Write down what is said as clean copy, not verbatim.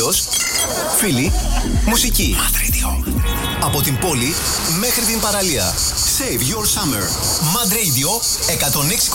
φίλος, φίλοι, μουσική. Mad Radio. Από την πόλη μέχρι την παραλία. Save your summer. Mad Radio 106,8.